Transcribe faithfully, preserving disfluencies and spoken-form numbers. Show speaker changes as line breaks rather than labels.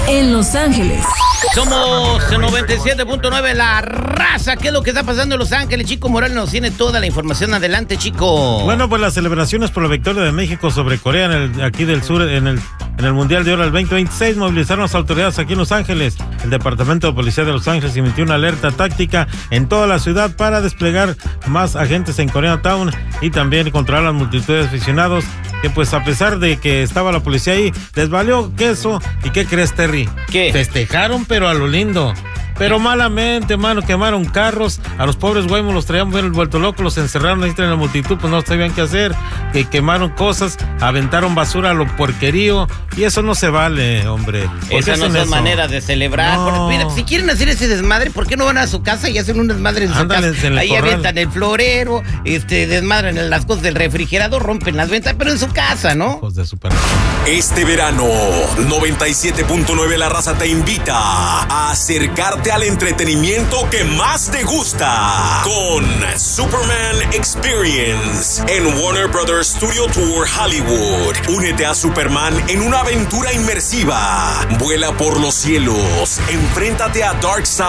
en Los Ángeles.
Somos noventa y siete punto nueve La Raza. ¿Qué es lo que está pasando en Los Ángeles? Chico Morales nos tiene toda la información. Adelante, Chico.
Bueno, pues las celebraciones por la victoria de México sobre Corea en el, aquí del Sur en el, en el Mundial de Oro del veinte veintiséis movilizaron las autoridades aquí en Los Ángeles. El Departamento de Policía de Los Ángeles emitió una alerta táctica en toda la ciudad para desplegar más agentes en Koreatown y también controlar las multitudes de aficionados que, pues, a pesar de que estaba la policía ahí, les valió queso. ¿Y qué crees, Terry?
¿Qué?
Festejaron, pero a lo lindo. Pero malamente, mano, quemaron carros, a los pobres güeyes los traían vuelto locos, los encerraron ahí en la multitud, pues no sabían qué hacer, que quemaron cosas, aventaron basura a lo porquerío, y eso no se vale, hombre.
Esa no es manera de celebrar.
No.
Porque, mira, si quieren hacer ese desmadre, ¿por qué no van a su casa y hacen un desmadre en su
Ándale,
casa?
en el
Ahí
corral.
avientan el florero, este, desmadran las cosas del refrigerador, rompen las ventas, pero en su casa, ¿no?
Hijos de super...
Este verano, noventa y siete punto nueve La Raza te invita a acercarte al entretenimiento que más te gusta con Superman Experience en Warner Brothers Studio Tour Hollywood. Únete a Superman en una aventura inmersiva. Vuela por los cielos, enfréntate a Darkseid